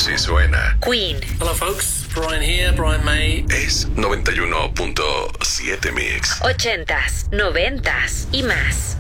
Así suena. Queen. Hello folks, Brian here, Brian May. Es 91.7 Mix. 80s, 90s y más.